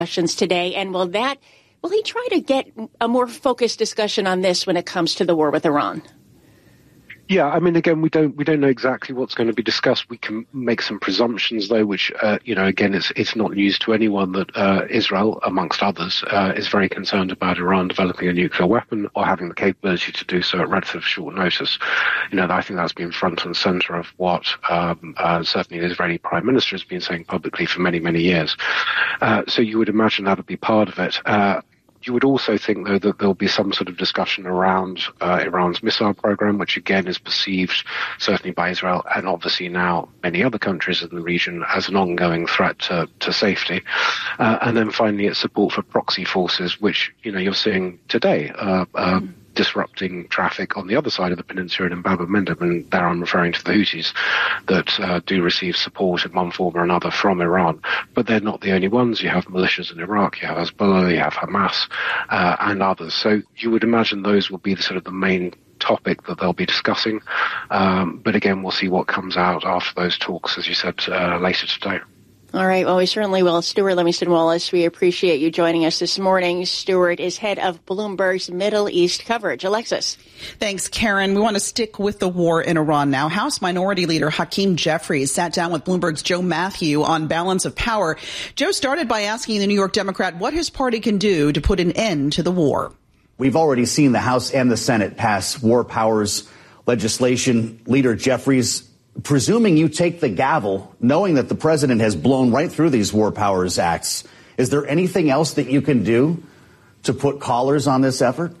questions today, and will he try to get a more focused discussion on this when it comes to the war with Iran? Yeah, I mean, again, we don't know exactly what's going to be discussed. We can make some presumptions, though, which, again, it's not news to anyone that Israel, amongst others, is very concerned about Iran developing a nuclear weapon or having the capability to do so at relatively short notice. I think that's been front and center of what certainly the Israeli Prime Minister has been saying publicly for many, many years. So you would imagine that would be part of it. You would also think, though, that there'll be some sort of discussion around Iran's missile program, which again is perceived, certainly by Israel and obviously now many other countries in the region, as an ongoing threat to safety. And then finally, its support for proxy forces, which, you're seeing today, disrupting traffic on the other side of the peninsula in Bab el-Mandeb, and there I'm referring to the Houthis that do receive support in one form or another from Iran. But they're not the only ones. You have militias in Iraq, you have Hezbollah, you have Hamas, and others. So you would imagine those will be the main topic that they'll be discussing. But again, we'll see what comes out after those talks, as you said, later today. All right. Well, we certainly will. Stuart Livingston-Wallace, we appreciate you joining us this morning. Stuart is head of Bloomberg's Middle East coverage. Alexis. Thanks, Karen. We want to stick with the war in Iran now. House Minority Leader Hakeem Jeffries sat down with Bloomberg's Joe Matthew on balance of power. Joe started by asking the New York Democrat what his party can do to put an end to the war. We've already seen the House and the Senate pass war powers legislation. Leader Jeffries, presuming you take the gavel, knowing that the president has blown right through these war powers acts, is there anything else that you can do to put collars on this effort?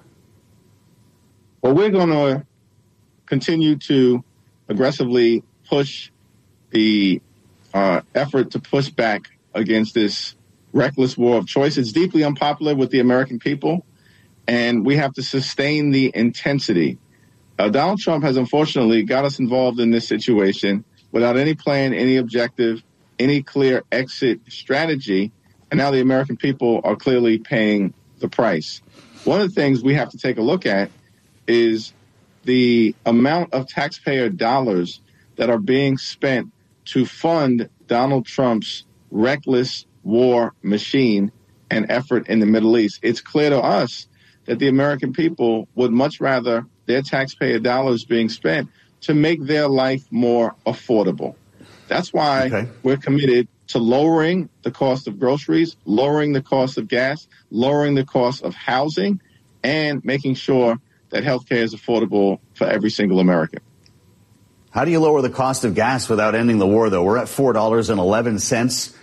Well, we're going to continue to aggressively push the effort to push back against this reckless war of choice. It's deeply unpopular with the American people, and we have to sustain the intensity. Donald Trump has unfortunately got us involved in this situation without any plan, any objective, any clear exit strategy. And now the American people are clearly paying the price. One of the things we have to take a look at is the amount of taxpayer dollars that are being spent to fund Donald Trump's reckless war machine and effort in the Middle East. It's clear to us that the American people would much rather their taxpayer dollars being spent to make their life more affordable. That's why we're committed to lowering the cost of groceries, lowering the cost of gas, lowering the cost of housing, and making sure that healthcare is affordable for every single American. How do you lower the cost of gas without ending the war, though? We're at $4.11.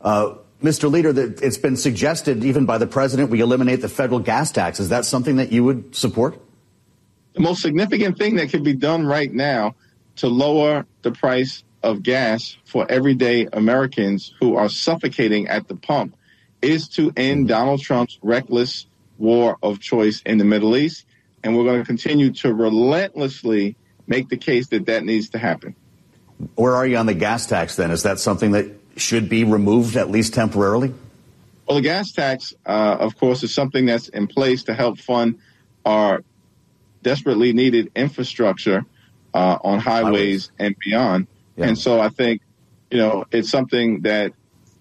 Mr. Leader, it's been suggested even by the president we eliminate the federal gas tax. Is that something that you would support? The most significant thing that can be done right now to lower the price of gas for everyday Americans who are suffocating at the pump is to end Donald Trump's reckless war of choice in the Middle East. And we're going to continue to relentlessly make the case that that needs to happen. Where are you on the gas tax, then? Is that something that should be removed, at least temporarily? Well, the gas tax, of course, is something that's in place to help fund our desperately needed infrastructure on highways and beyond. Yeah. And so I think, it's something that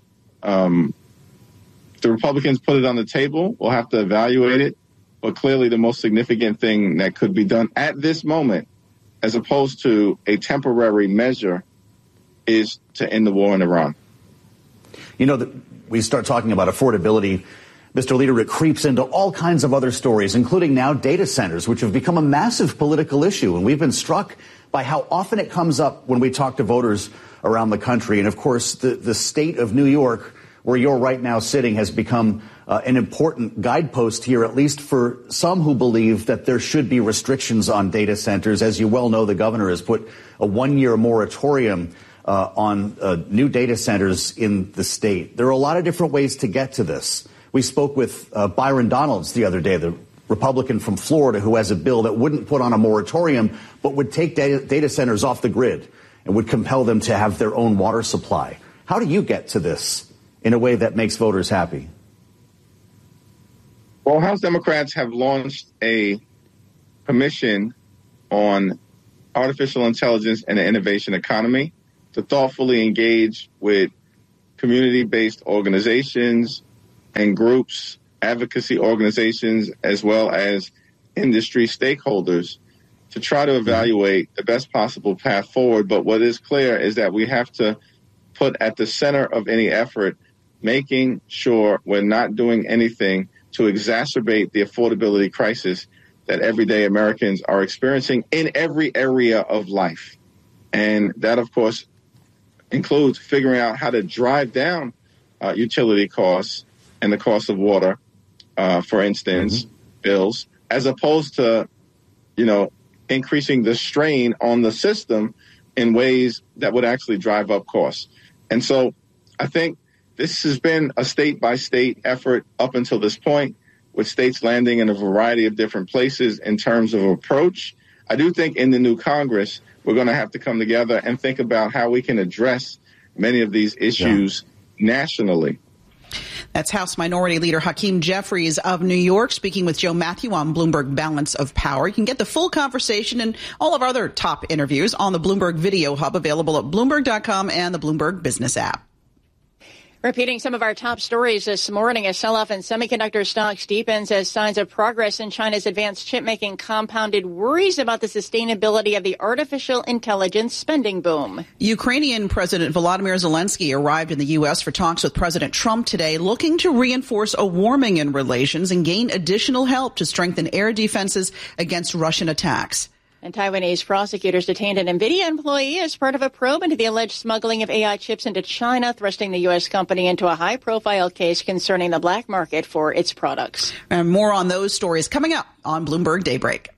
the Republicans put it on the table. We'll have to evaluate it. But clearly the most significant thing that could be done at this moment, as opposed to a temporary measure, is to end the war in Iran. We start talking about affordability, Mr. Leader, it creeps into all kinds of other stories, including now data centers, which have become a massive political issue. And we've been struck by how often it comes up when we talk to voters around the country. And, of course, the state of New York, where you're right now sitting, has become an important guidepost here, at least for some who believe that there should be restrictions on data centers. As you well know, the governor has put a one-year moratorium on new data centers in the state. There are a lot of different ways to get to this. We spoke with Byron Donalds the other day, the Republican from Florida, who has a bill that wouldn't put on a moratorium, but would take data centers off the grid and would compel them to have their own water supply. How do you get to this in a way that makes voters happy? Well, House Democrats have launched a commission on artificial intelligence and the innovation economy to thoughtfully engage with community-based organizations, and groups, advocacy organizations, as well as industry stakeholders to try to evaluate the best possible path forward. But what is clear is that we have to put at the center of any effort making sure we're not doing anything to exacerbate the affordability crisis that everyday Americans are experiencing in every area of life. And that, of course, includes figuring out how to drive down utility costs and the cost of water, for instance, bills, as opposed to, increasing the strain on the system in ways that would actually drive up costs. And so I think this has been a state-by-state effort up until this point, with states landing in a variety of different places in terms of approach. I do think in the new Congress, we're going to have to come together and think about how we can address many of these issues nationally. That's House Minority Leader Hakeem Jeffries of New York speaking with Joe Mathieu on Bloomberg Balance of Power. You can get the full conversation and all of our other top interviews on the Bloomberg Video Hub, available at Bloomberg.com and the Bloomberg Business app. Repeating some of our top stories this morning, a sell-off in semiconductor stocks deepens as signs of progress in China's advanced chip-making compounded worries about the sustainability of the artificial intelligence spending boom. Ukrainian President Volodymyr Zelensky arrived in the U.S. for talks with President Trump today, looking to reinforce a warming in relations and gain additional help to strengthen air defenses against Russian attacks. And Taiwanese prosecutors detained an NVIDIA employee as part of a probe into the alleged smuggling of AI chips into China, thrusting the U.S. company into a high-profile case concerning the black market for its products. And more on those stories coming up on Bloomberg Daybreak.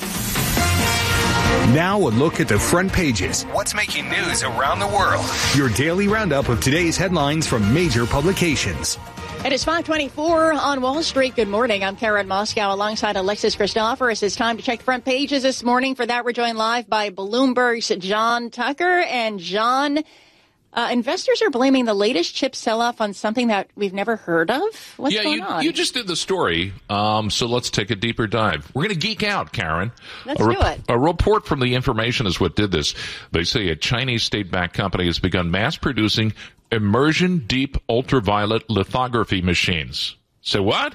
Now a look at the front pages. What's making news around the world? Your daily roundup of today's headlines from major publications. It is 5:24 on Wall Street. Good morning. I'm Karen Moscow alongside Alexis Christoforous. It's time to check the front pages this morning. For that, we're joined live by Bloomberg's John Tucker. And John, investors are blaming the latest chip sell-off on something that we've never heard of. What's going on? You just did the story, so let's take a deeper dive. We're going to geek out, Karen. Let's do it. A report from The Information is what did this. They say a Chinese state-backed company has begun mass-producing immersion deep ultraviolet lithography machines. Say what?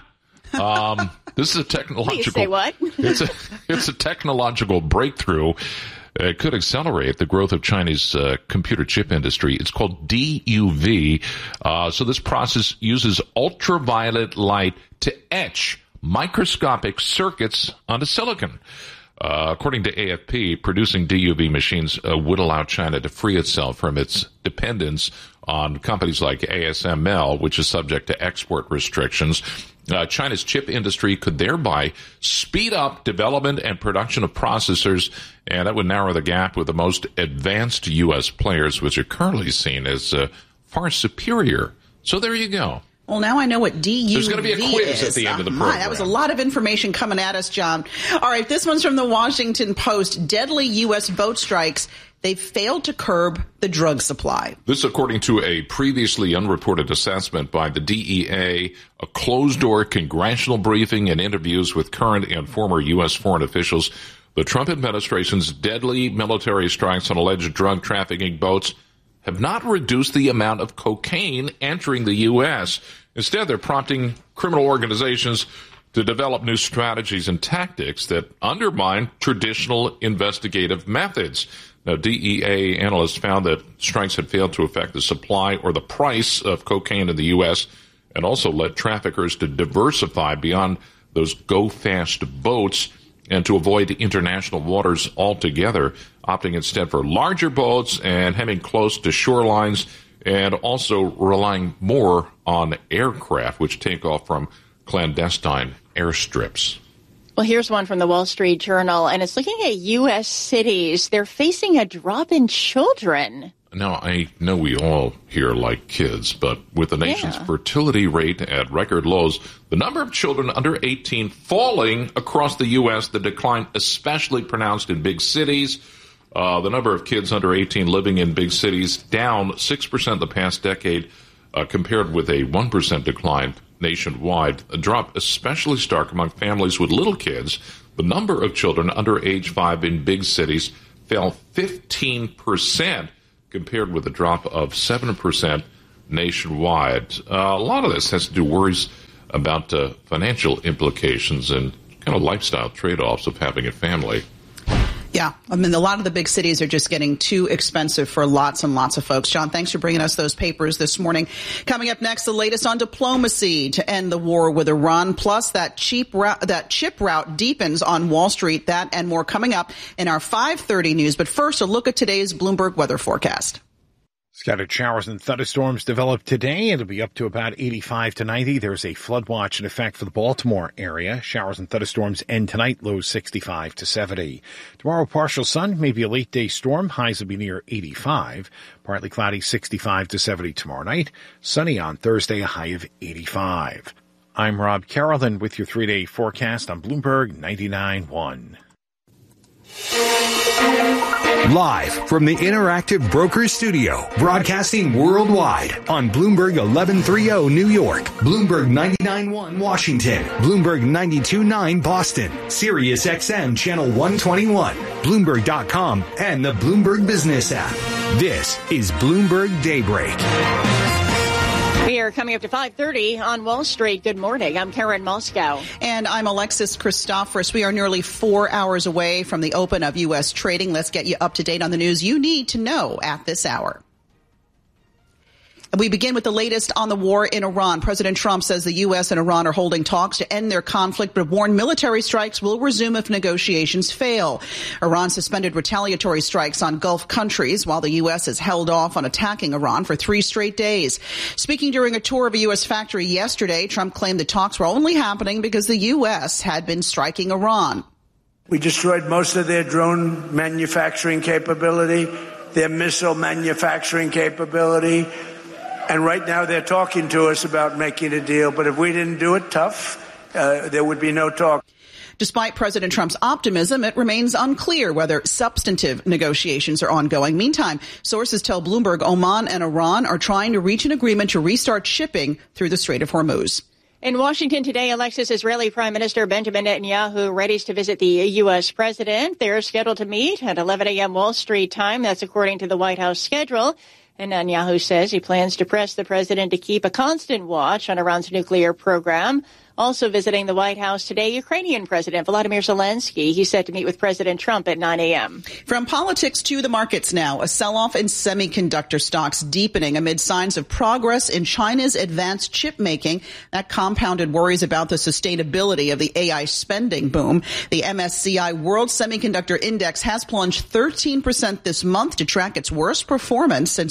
This is a technological. Please say what? It's a technological breakthrough. It could accelerate the growth of China's computer chip industry. It's called DUV. So this process uses ultraviolet light to etch microscopic circuits onto silicon. According to AFP, producing DUV machines would allow China to free itself from its dependence on companies like ASML, which is subject to export restrictions. China's chip industry could thereby speed up development and production of processors, and that would narrow the gap with the most advanced U.S. players, which are currently seen as far superior. So there you go. Well, now I know what DUV is. There's going to be a quiz at the end of the program. That was a lot of information coming at us, John. All right, this one's from the Washington Post. Deadly U.S. boat strikes. They've failed to curb the drug supply. This, according to a previously unreported assessment by the DEA, a closed-door congressional briefing, and interviews with current and former U.S. foreign officials. The Trump administration's deadly military strikes on alleged drug trafficking boats have not reduced the amount of cocaine entering the U.S. Instead, they're prompting criminal organizations to develop new strategies and tactics that undermine traditional investigative methods. Now, DEA analysts found that strikes had failed to affect the supply or the price of cocaine in the U.S. and also led traffickers to diversify beyond those go-fast boats and to avoid international waters altogether, opting instead for larger boats and hemming close to shorelines and also relying more on aircraft, which take off from clandestine airstrips. Well, here's one from the Wall Street Journal, and it's looking at U.S. cities. They're facing a drop in children. Now, I know we all here like kids, but with the nation's fertility rate at record lows, the number of children under 18 falling across the U.S., the decline especially pronounced in big cities. The number of kids under 18 living in big cities down 6% the past decade, compared with a 1% decline nationwide. A drop especially stark among families with little kids. The number of children under age 5 in big cities fell 15%, compared with a drop of 7% nationwide. A lot of this has to do worries about financial implications and kind of lifestyle trade-offs of having a family. Yeah, I mean, a lot of the big cities are just getting too expensive for lots and lots of folks. John, thanks for bringing us those papers this morning. Coming up next, the latest on diplomacy to end the war with Iran. Plus, that chip rout deepens on Wall Street. That and more coming up in our 5:30 news. But first, a look at today's Bloomberg weather forecast. Scattered showers and thunderstorms develop today. It'll be up to about 85 to 90. There's a flood watch in effect for the Baltimore area. Showers and thunderstorms end tonight, lows 65 to 70. Tomorrow, partial sun, maybe a late day storm. Highs will be near 85. Partly cloudy, 65 to 70 tomorrow night. Sunny on Thursday, a high of 85. I'm Rob Carrollton with your 3-day forecast on Bloomberg 99.1. Live from the Interactive Brokers Studio, broadcasting worldwide on Bloomberg 1130 New York, Bloomberg 99.1 Washington, Bloomberg 92.9 Boston, Sirius XM Channel 121, Bloomberg.com, and the Bloomberg Business app. This is Bloomberg Daybreak. We are coming up to 5:30 on Wall Street. Good morning. I'm Karen Moscow. And I'm Alexis Christoforous. We are nearly 4 hours away from the open of U.S. trading. Let's get you up to date on the news you need to know at this hour. We begin with the latest on the war in Iran. President Trump says the U.S. and Iran are holding talks to end their conflict, but warned military strikes will resume if negotiations fail. Iran suspended retaliatory strikes on Gulf countries, while the U.S. has held off on attacking Iran for 3 straight days. Speaking during a tour of a U.S. factory yesterday, Trump claimed the talks were only happening because the U.S. had been striking Iran. We destroyed most of their drone manufacturing capability, their missile manufacturing capability. And right now they're talking to us about making a deal. But if we didn't do it tough, there would be no talk. Despite President Trump's optimism, it remains unclear whether substantive negotiations are ongoing. Meantime, sources tell Bloomberg Oman and Iran are trying to reach an agreement to restart shipping through the Strait of Hormuz. In Washington today, Alexis, Israeli Prime Minister Benjamin Netanyahu readies to visit the U.S. president. They're scheduled to meet at 11 a.m. Wall Street time. That's according to the White House schedule. And Netanyahu says he plans to press the president to keep a constant watch on Iran's nuclear program. Also visiting the White House today, Ukrainian President Volodymyr Zelensky. He's set to meet with President Trump at 9 a.m. From politics to the markets now, a sell-off in semiconductor stocks deepening amid signs of progress in China's advanced chip making. That compounded worries about the sustainability of the AI spending boom. The MSCI World Semiconductor Index has plunged 13% this month to track its worst performance since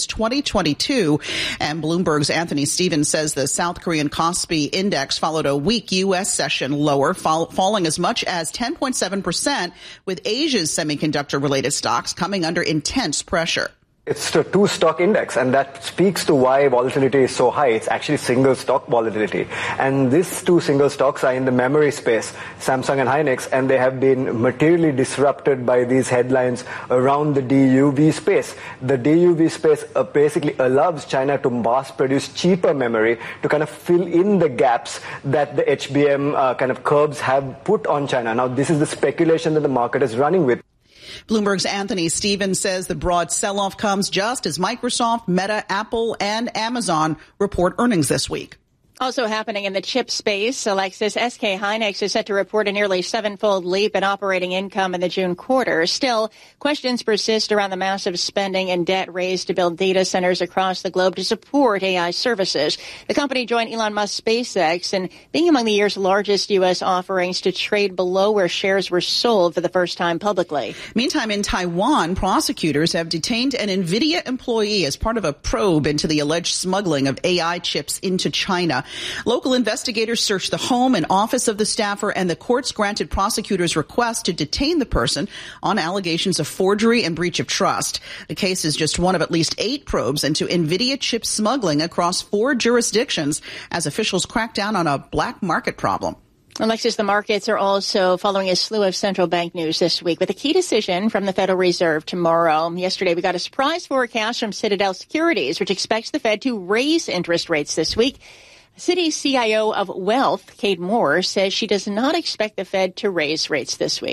2022. And Bloomberg's Anthony Stevens says the South Korean Kospi Index followed a weak U.S. session lower, falling as much as 10.7%, with Asia's semiconductor-related stocks coming under intense pressure. It's a two-stock index, and that speaks to why volatility is so high. It's actually single-stock volatility. And these two single stocks are in the memory space, Samsung and Hynix, and they have been materially disrupted by these headlines around the DUV space. The DUV space basically allows China to mass-produce cheaper memory to kind of fill in the gaps that the HBM kind of curbs have put on China. Now, this is the speculation that the market is running with. Bloomberg's Anthony Stevens says the broad sell-off comes just as Microsoft, Meta, Apple, and Amazon report earnings this week. Also happening in the chip space, Alexis, SK Hynix is set to report a nearly 7-fold leap in operating income in the June quarter. Still, questions persist around the massive spending and debt raised to build data centers across the globe to support AI services. The company joined Elon Musk's SpaceX in being among the year's largest U.S. offerings to trade below where shares were sold for the first time publicly. Meantime, in Taiwan, prosecutors have detained an NVIDIA employee as part of a probe into the alleged smuggling of AI chips into China. Local investigators searched the home and office of the staffer, and the courts granted prosecutors' request to detain the person on allegations of forgery and breach of trust. The case is just one of at least 8 probes into NVIDIA chip smuggling across 4 jurisdictions as officials crack down on a black market problem. Alexis, the markets are also following a slew of central bank news this week with a key decision from the Federal Reserve tomorrow. Yesterday, we got a surprise forecast from Citadel Securities, which expects the Fed to raise interest rates this week. Citi CIO of Wealth, Kate Moore, says she does not expect the Fed to raise rates this week.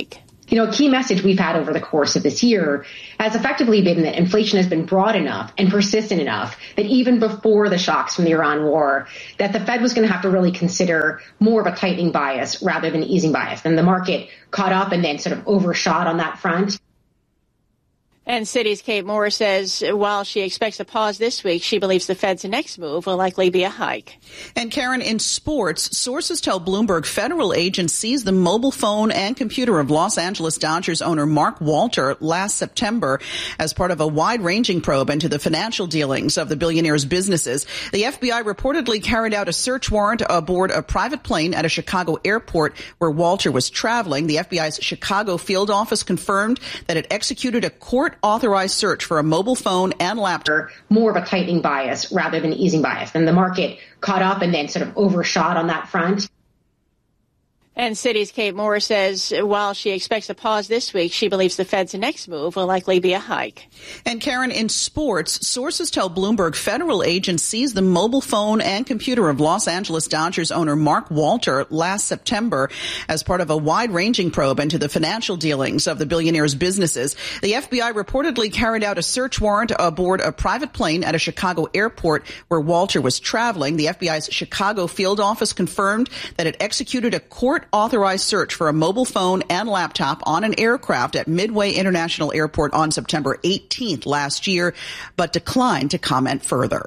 A key message we've had over the course of this year has effectively been that inflation has been broad enough and persistent enough that even before the shocks from the Iran war, that the Fed was going to have to really consider more of a tightening bias rather than easing bias. And the market caught up and then sort of overshot on that front. And Citi's Kate Moore says while she expects a pause this week, she believes the Fed's next move will likely be a hike. And Karen, in sports, sources tell Bloomberg federal agents seized the mobile phone and computer of Los Angeles Dodgers owner Mark Walter last September as part of a wide-ranging probe into the financial dealings of the billionaire's businesses. The FBI reportedly carried out a search warrant aboard a private plane at a Chicago airport where Walter was traveling. The FBI's Chicago field office confirmed that it executed a court-authorized search for a mobile phone and laptop. More of a tightening bias rather than easing bias. And the market caught up and then sort of overshot on that front. And Citi's Kate Moore says while she expects a pause this week, she believes the Fed's next move will likely be a hike. And Karen, in sports, sources tell Bloomberg federal agents seized the mobile phone and computer of Los Angeles Dodgers owner Mark Walter last September as part of a wide-ranging probe into the financial dealings of the billionaire's businesses. The FBI reportedly carried out a search warrant aboard a private plane at a Chicago airport where Walter was traveling. The FBI's Chicago field office confirmed that it executed a court-authorized search for a mobile phone and laptop on an aircraft at Midway International Airport on September 18th last year, but declined to comment further.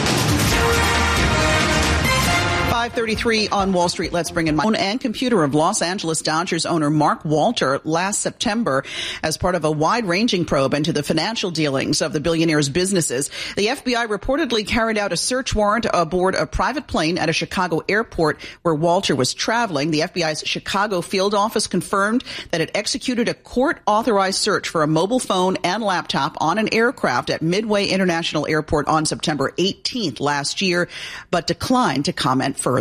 5:33 on Wall Street. Let's bring in my phone and computer of Los Angeles Dodgers owner Mark Walter last September as part of a wide-ranging probe into the financial dealings of the billionaire's businesses. The FBI reportedly carried out a search warrant aboard a private plane at a Chicago airport where Walter was traveling. The FBI's Chicago field office confirmed that it executed a court-authorized search for a mobile phone and laptop on an aircraft at Midway International Airport on September 18th last year, but declined to comment further.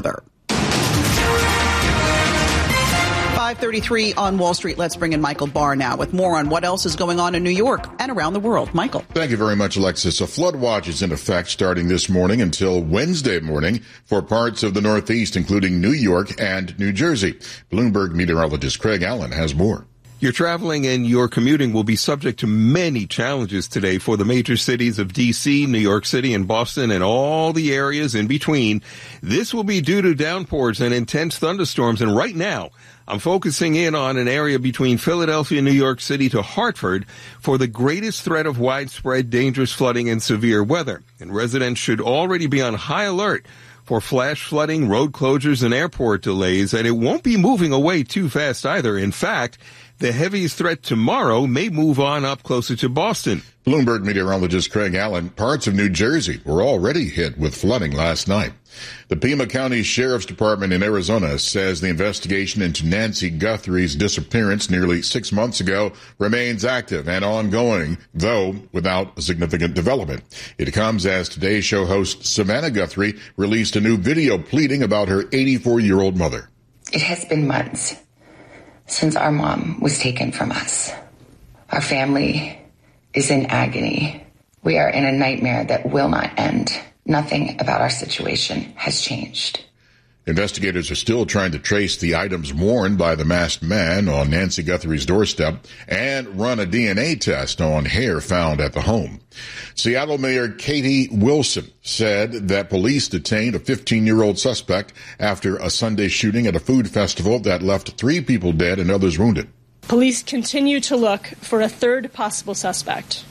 5:33 on Wall Street. Let's bring in Michael Barr now with more on what else is going on in New York and around the world. Michael. Thank you very much, Alexis. A flood watch is in effect starting this morning until Wednesday morning for parts of the Northeast, including New York and New Jersey. Bloomberg meteorologist Craig Allen has more. Your traveling and your commuting will be subject to many challenges today for the major cities of D.C., New York City, and Boston, and all the areas in between. This will be due to downpours and intense thunderstorms. And right now, I'm focusing in on an area between Philadelphia, New York City to Hartford for the greatest threat of widespread dangerous flooding and severe weather. And residents should already be on high alert for flash flooding, road closures, and airport delays. And it won't be moving away too fast either. In fact, the heaviest threat tomorrow may move on up closer to Boston. Bloomberg meteorologist Craig Allen, parts of New Jersey were already hit with flooding last night. The Pima County Sheriff's Department in Arizona says the investigation into Nancy Guthrie's disappearance nearly 6 months ago remains active and ongoing, though without a significant development. It comes as Today's Show host Savannah Guthrie released a new video pleading about her 84-year-old mother. It has been months since our mom was taken from us. Our family is in agony. We are in a nightmare that will not end. Nothing about our situation has changed. Investigators are still trying to trace the items worn by the masked man on Nancy Guthrie's doorstep and run a DNA test on hair found at the home. Seattle Mayor Katie Wilson said that police detained a 15-year-old suspect after a Sunday shooting at a food festival that left 3 people dead and others wounded. Police continue to look for a third possible suspect.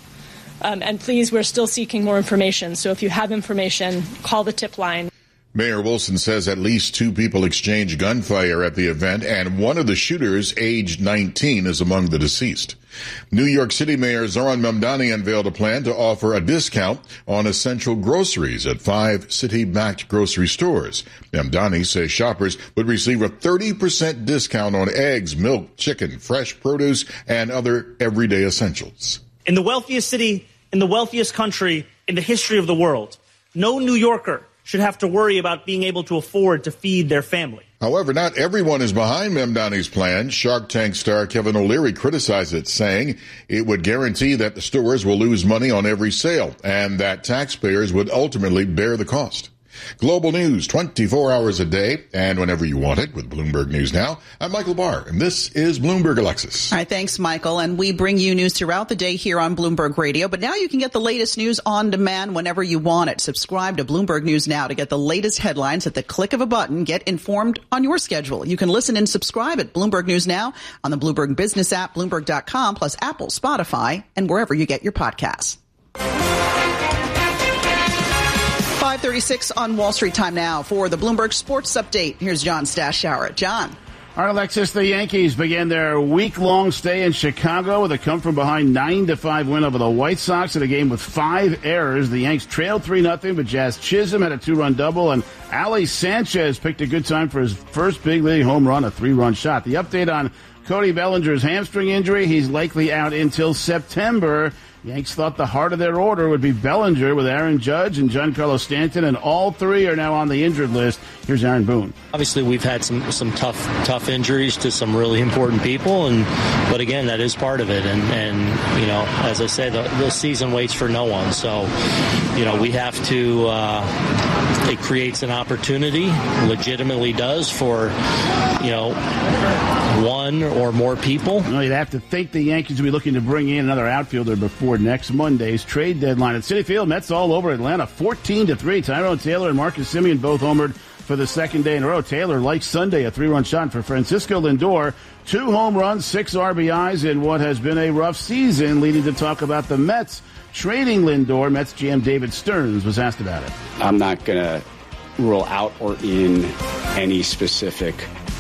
And please, we're still seeking more information. So if you have information, call the tip line. Mayor Wilson says at least 2 people exchanged gunfire at the event, and one of the shooters, aged 19, is among the deceased. New York City Mayor Zohran Mamdani unveiled a plan to offer a discount on essential groceries at 5 city-backed grocery stores. Mamdani says shoppers would receive a 30% discount on eggs, milk, chicken, fresh produce, and other everyday essentials. In the wealthiest city, in the wealthiest country, in the history of the world, no New Yorker should have to worry about being able to afford to feed their family. However, not everyone is behind Mamdani's plan. Shark Tank star Kevin O'Leary criticized it, saying it would guarantee that the stores will lose money on every sale and that taxpayers would ultimately bear the cost. Global news 24 hours a day and whenever you want it with Bloomberg News Now. I'm Michael Barr, and this is Bloomberg Alexis. All right, thanks, Michael. And we bring you news throughout the day here on Bloomberg Radio. But now you can get the latest news on demand whenever you want it. Subscribe to Bloomberg News Now to get the latest headlines at the click of a button. Get informed on your schedule. You can listen and subscribe at Bloomberg News Now on the Bloomberg Business app, Bloomberg.com, plus Apple, Spotify, and wherever you get your podcasts. 5:36 on Wall Street time now for the Bloomberg Sports Update. Here's John Stashower. John. All right, Alexis, the Yankees began their week-long stay in Chicago with a come-from-behind 9-5 win over the White Sox in a game with 5 errors. The Yanks trailed 3-0, but Jazz Chisholm had a 2-run double, and Ali Sanchez picked a good time for his first big league home run, a 3-run shot. The update on Cody Bellinger's hamstring injury, he's likely out until September. Yanks thought the heart of their order would be Bellinger with Aaron Judge and Giancarlo Stanton, and all 3 are now on the injured list. Here's Aaron Boone. Obviously, we've had some tough injuries to some really important people, but again, that is part of it. And you know, as I say, the season waits for no one. So, you know, we have to. It creates an opportunity, legitimately does, for, you know, one or more people. Well, you'd have to think the Yankees will be looking to bring in another outfielder before next Monday's trade deadline. At Citi Field, Mets all over Atlanta, 14-3. Tyrone Taylor and Marcus Semien both homered for the second day in a row. Taylor, like Sunday, a 3-run shot for Francisco Lindor. 2 home runs, 6 RBIs in what has been a rough season, leading to talk about the Mets trading Lindor. Mets GM David Stearns was asked about it. I'm not going to rule out or in any specific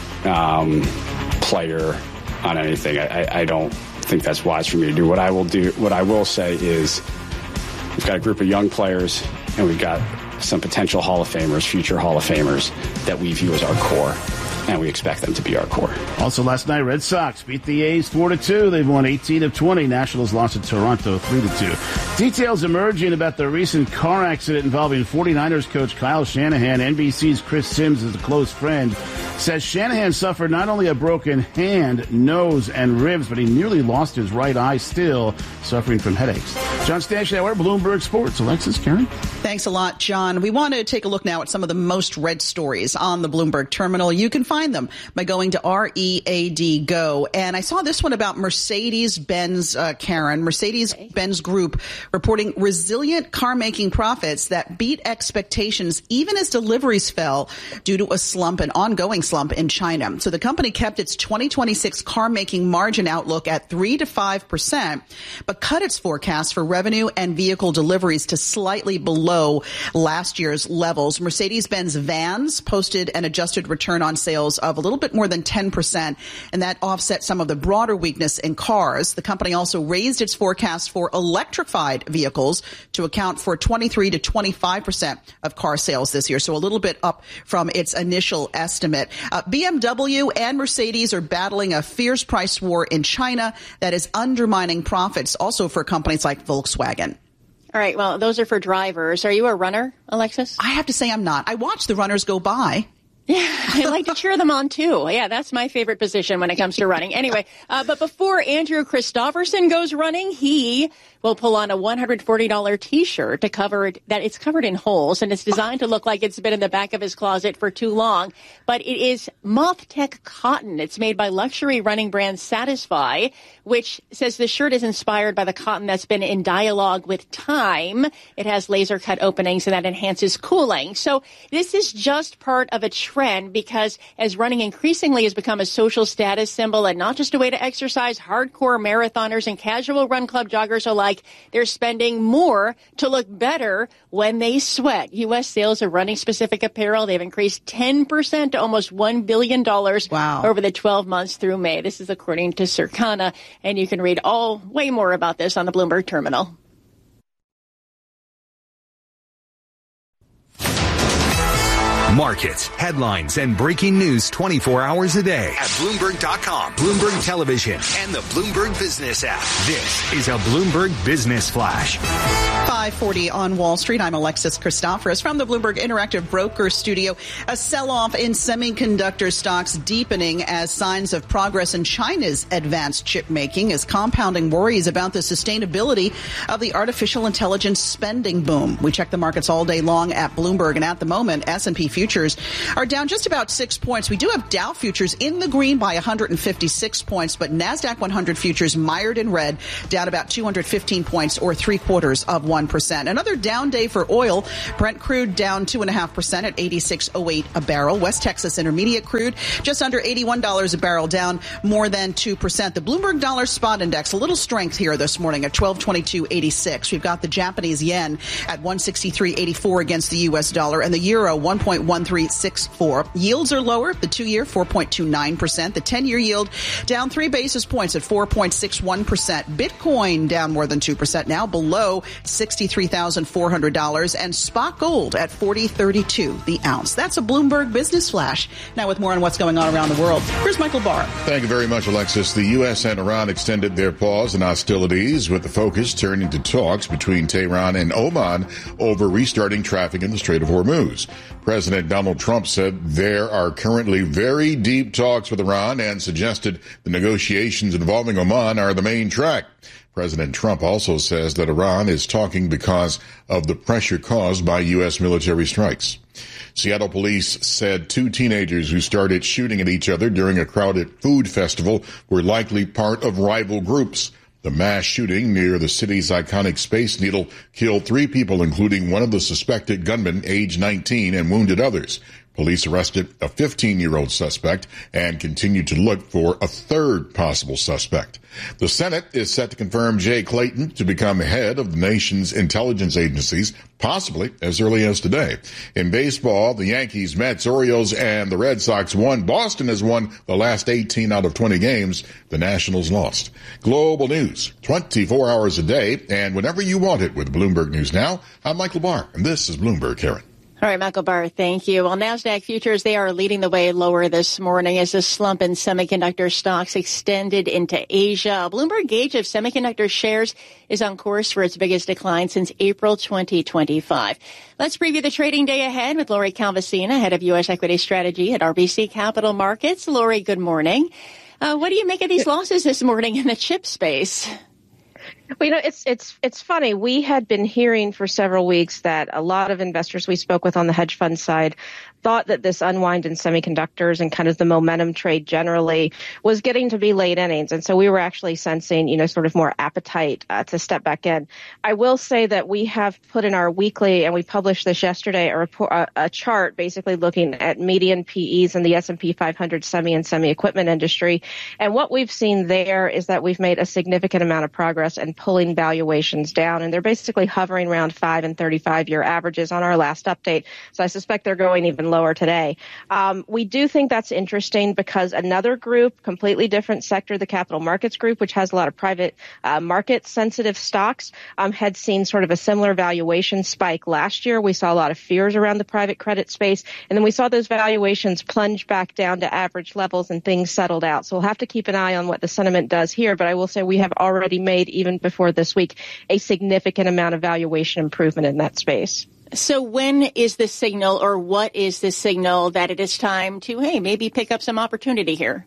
player on anything. I don't think that's wise for me to do. What I will say is we've got a group of young players, and we've got some potential Hall of Famers, future Hall of Famers, that we view as our core, and we expect them to be our core. Also last night, Red Sox beat the A's 4-2. They've won 18 of 20. Nationals lost to Toronto 3-2. Details emerging about the recent car accident involving 49ers coach Kyle Shanahan. NBC's Chris Sims is a close friend. Says Shanahan suffered not only a broken hand, nose, and ribs, but he nearly lost his right eye, still suffering from headaches. John Stashower, Bloomberg Sports. Alexis, Karen? Thanks a lot, John. We want to take a look now at some of the most read stories on the Bloomberg terminal. You can find them by going to READ Go. And I saw this one about Mercedes-Benz, Karen. Mercedes-Benz Group reporting resilient car-making profits that beat expectations even as deliveries fell due to a slump, an ongoing slump in China. So the company kept its 2026 car-making margin outlook at 3 to 5%, but cut its forecast for revenue and vehicle deliveries to slightly below last year's levels. Mercedes-Benz Vans posted an adjusted return on sales of a little bit more than 10%, and that offset some of the broader weakness in cars. The company also raised its forecast for electrified vehicles to account for 23 to 25% of car sales this year, so a little bit up from its initial estimate. BMW and Mercedes are battling a fierce price war in China that is undermining profits also for companies like Volkswagen. All right, well, those are for drivers. Are you a runner, Alexis? I have to say I'm not. I watch the runners go by. Yeah, I like to cheer them on, too. Yeah, that's my favorite position when it comes to running. Anyway, but before Andrew Christopherson goes running, he will pull on a $140 T-shirt to cover that it's covered in holes, and it's designed to look like it's been in the back of his closet for too long. But it is MothTech cotton. It's made by luxury running brand Satisfy, which says the shirt is inspired by the cotton that's been in dialogue with time. It has laser cut openings, and that enhances cooling. So this is just part of a trend, because as running increasingly has become a social status symbol and not just a way to exercise, hardcore marathoners and casual run club joggers alike, they're spending more to look better when they sweat. U.S. sales of running-specific apparel, they've increased 10% to almost $1 billion over the 12 months through May. This is according to Circana, and you can read way more about this on the Bloomberg terminal. Markets, headlines, and breaking news 24 hours a day at Bloomberg.com, Bloomberg Television, and the Bloomberg Business app. This is a Bloomberg Business Flash. 5:40 on Wall Street. I'm Alexis Christoforous from the Bloomberg Interactive Broker Studio. A sell-off in semiconductor stocks deepening as signs of progress in China's advanced chip making is compounding worries about the sustainability of the artificial intelligence spending boom. We check the markets all day long at Bloomberg, and at the moment, S&P futures are down just about 6 points. We do have Dow futures in the green by 156 points, but NASDAQ 100 futures mired in red, down about 215 points or 0.75%. Another down day for oil. Brent crude down 2.5% at $86.08 a barrel. West Texas Intermediate crude just under $81 a barrel, down more than 2%. The Bloomberg Dollar Spot Index, a little strength here this morning at 1222.86. We've got the Japanese yen at 163.84 against the U.S. dollar, and the euro 1.1364. Yields are lower. The 2-year 4.29%. The 10-year yield down 3 basis points at 4.61%. Bitcoin down more than 2% now, below $63,400, and spot gold at $40.32 the ounce. That's a Bloomberg Business Flash. Now with more on what's going on around the world, here's Michael Barr. Thank you very much, Alexis. The U.S. and Iran extended their pause in hostilities, with the focus turning to talks between Tehran and Oman over restarting traffic in the Strait of Hormuz. President Donald Trump said there are currently very deep talks with Iran and suggested the negotiations involving Oman are the main track. President Trump also says that Iran is talking because of the pressure caused by U.S. military strikes. Seattle police said 2 teenagers who started shooting at each other during a crowded food festival were likely part of rival groups. The mass shooting near the city's iconic Space Needle killed 3 people, including one of the suspected gunmen, age 19, and wounded others. Police arrested a 15-year-old suspect and continue to look for a 3rd possible suspect. The Senate is set to confirm Jay Clayton to become head of the nation's intelligence agencies, possibly as early as today. In baseball, the Yankees, Mets, Orioles, and the Red Sox won. Boston has won the last 18 out of 20 games. The Nationals lost. Global news, 24 hours a day, and whenever you want it with Bloomberg News Now. I'm Michael Barr, and this is Bloomberg, Karen. All right, Michael Barr, thank you. Well, NASDAQ futures, they are leading the way lower this morning as the slump in semiconductor stocks extended into Asia. A Bloomberg gauge of semiconductor shares is on course for its biggest decline since April 2025. Let's preview the trading day ahead with Lori Calvasina, head of U.S. equity strategy at RBC Capital Markets. Lori, good morning. What do you make of these losses this morning in the chip space? Well, it's funny. We had been hearing for several weeks that a lot of investors we spoke with on the hedge fund side thought that this unwind in semiconductors and kind of the momentum trade generally was getting to be late innings. And so we were actually sensing, sort of more appetite to step back in. I will say that we have put in our weekly, and we published this yesterday, a chart basically looking at median PEs in the S&P 500 semi and semi-equipment industry. And what we've seen there is that we've made a significant amount of progress in pulling valuations down. And they're basically hovering around 5 and 35-year averages on our last update. So I suspect they're going even lower today. We do think that's interesting because another group, completely different sector, the capital markets group, which has a lot of private market sensitive stocks, had seen sort of a similar valuation spike last year. We saw a lot of fears around the private credit space, and then we saw those valuations plunge back down to average levels and things settled out. So we'll have to keep an eye on what the sentiment does here, but I will say we have already made, even before this week, a significant amount of valuation improvement in that space. So when is the signal, or what is the signal that it is time to, maybe pick up some opportunity here?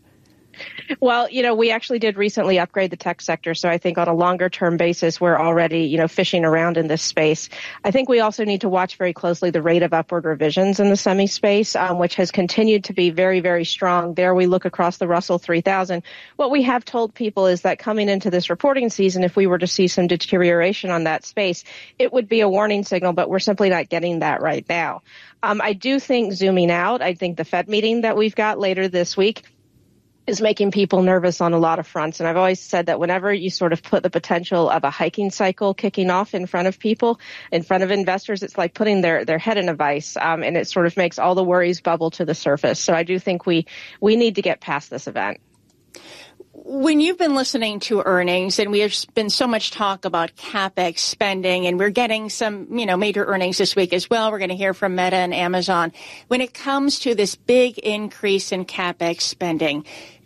Well, we actually did recently upgrade the tech sector. So I think on a longer term basis, we're already, fishing around in this space. I think we also need to watch very closely the rate of upward revisions in the semi space, which has continued to be very, very strong. There we look across the Russell 3000. What we have told people is that coming into this reporting season, if we were to see some deterioration on that space, it would be a warning signal, but we're simply not getting that right now. I do think zooming out, I think the Fed meeting that we've got later this week is making people nervous on a lot of fronts. And I've always said that whenever you sort of put the potential of a hiking cycle kicking off in front of people, in front of investors, it's like putting their head in a vice, and it sort of makes all the worries bubble to the surface. So I do think we need to get past this event. when you've been listening to earnings, and there's been so much talk about CapEx spending, and we're getting some, major earnings this week as well. We're going to hear from Meta and Amazon. When it comes to this big increase in CapEx spending,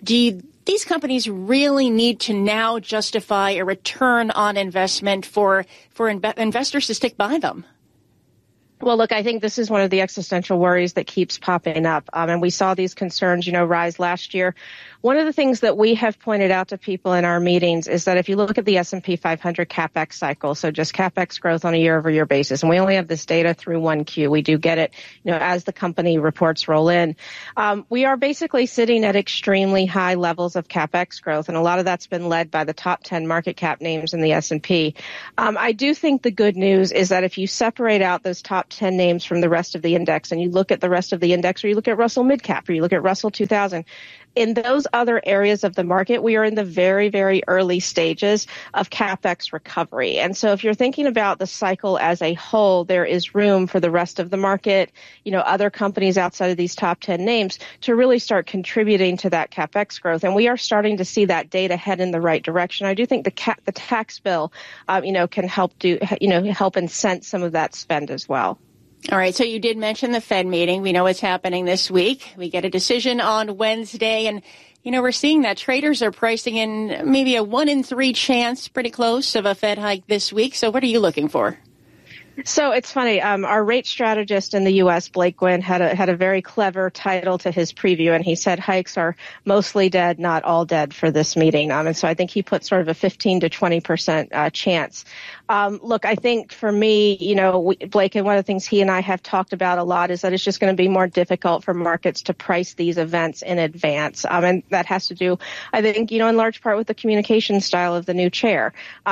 these companies really need to now justify a return on investment for investors to stick by them? Well, look, I think this is one of the existential worries that keeps popping up. And we saw these concerns, rise last year. One of the things that we have pointed out to people in our meetings is that if you look at the S&P 500 CapEx cycle, so just CapEx growth on a year-over-year basis, and we only have this data through 1Q, we do get it, as the company reports roll in. We are basically sitting at extremely high levels of CapEx growth, and a lot of that's been led by the top 10 market cap names in the S&P. I do think the good news is that if you separate out those top 10 names from the rest of the index, and you look at the rest of the index, or you look at Russell Midcap, or you look at Russell 2000, in those other areas of the market, we are in the very, very early stages of CapEx recovery. And so if you're thinking about the cycle as a whole, there is room for the rest of the market, other companies outside of these top 10 names to really start contributing to that CapEx growth. And we are starting to see that data head in the right direction. I do think the tax bill, can help incent some of that spend as well. All right. So you did mention the Fed meeting. We know what's happening this week. We get a decision on Wednesday. And, we're seeing that traders are pricing in maybe a 1 in 3 chance, pretty close, of a Fed hike this week. So what are you looking for? So it's funny. Our rate strategist in the U.S., Blake Gwynn, had a very clever title to his preview, and he said hikes are mostly dead, not all dead for this meeting. And so I think he put sort of a 15 to 20% chance. Look, I think for me, Blake, and one of the things he and I have talked about a lot is that it's just going to be more difficult for markets to price these events in advance. And that has to do, I think, in large part with the communication style of the new chair.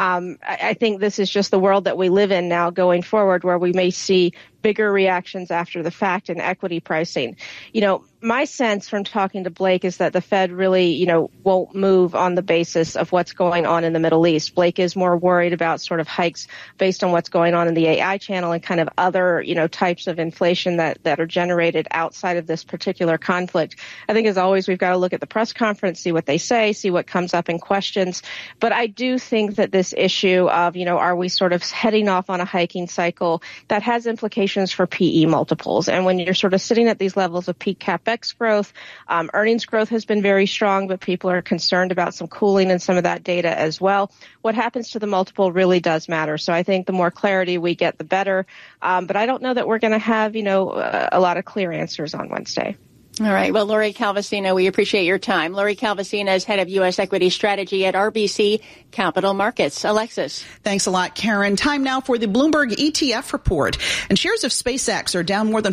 I think this is just the world that we live in now going forward, where we may see bigger reactions after the fact in equity pricing. My sense from talking to Blake is that the Fed really, won't move on the basis of what's going on in the Middle East. Blake is more worried about sort of hikes based on what's going on in the AI channel and kind of other, types of inflation that are generated outside of this particular conflict. I think, as always, we've got to look at the press conference, see what they say, see what comes up in questions. But I do think that this issue of, are we sort of heading off on a hiking cycle, that has implications for PE multiples. And when you're sort of sitting at these levels of peak CapEx growth, earnings growth has been very strong, but people are concerned about some cooling in some of that data as well. What happens to the multiple really does matter. So I think the more clarity we get, the better. But I don't know that we're going to have, a lot of clear answers on Wednesday. All right. Well, Lori Calvasina, we appreciate your time. Lori Calvasina is head of U.S. equity strategy at RBC Capital Markets. Alexis. Thanks a lot, Karen. Time now for the Bloomberg ETF report. And shares of SpaceX are down more than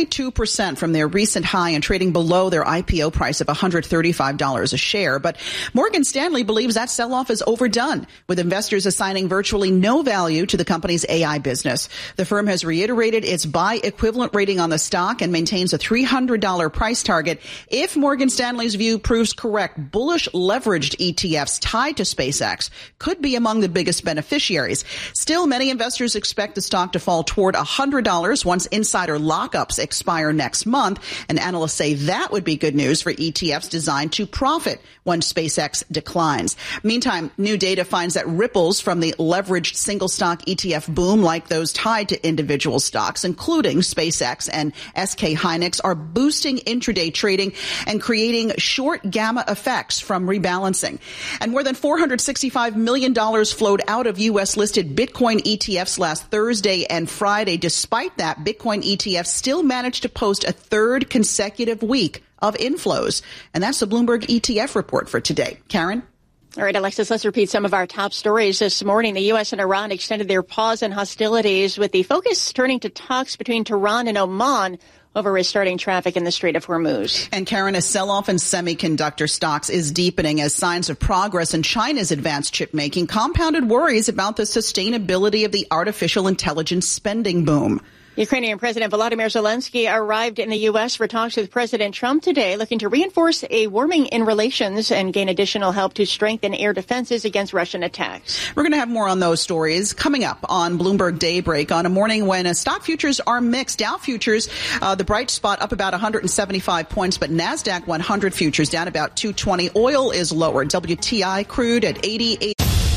42% from their recent high and trading below their IPO price of $135 a share. But Morgan Stanley believes that sell-off is overdone, with investors assigning virtually no value to the company's AI business. The firm has reiterated its buy equivalent rating on the stock and maintains a $300 price target. If Morgan Stanley's view proves correct, bullish leveraged ETFs tied to SpaceX could be among the biggest beneficiaries. Still, many investors expect the stock to fall toward $100 once insider lockups expire next month, and analysts say that would be good news for ETFs designed to profit when SpaceX declines. Meantime, new data finds that ripples from the leveraged single stock ETF boom, like those tied to individual stocks, including SpaceX and SK Hynix, are boosting intraday trading and creating short gamma effects from rebalancing. And more than $465 million flowed out of U.S. listed Bitcoin ETFs last Thursday and Friday. Despite that, Bitcoin ETFs still managed to post a third consecutive week of inflows. And that's the Bloomberg ETF report for today. Karen? All right, Alexis, let's repeat some of our top stories this morning. The U.S. and Iran extended their pause in hostilities, with the focus turning to talks between Tehran and Oman over restarting traffic in the Strait of Hormuz. And Karen, a sell-off in semiconductor stocks is deepening as signs of progress in China's advanced chip making compounded worries about the sustainability of the artificial intelligence spending boom. Ukrainian President Volodymyr Zelensky arrived in the U.S. for talks with President Trump today, looking to reinforce a warming in relations and gain additional help to strengthen air defenses against Russian attacks. We're going to have more on those stories coming up on Bloomberg Daybreak on a morning when stock futures are mixed. Dow futures, the bright spot up about 175 points, but NASDAQ 100 futures down about 220. Oil is lower. WTI crude at 88.